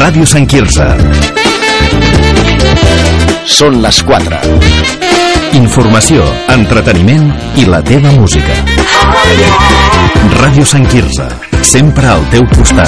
Ràdio Sant Quirze. Són les 4. Informació, entreteniment i la teva música. Ràdio Sant Quirze, sempre al teu costat.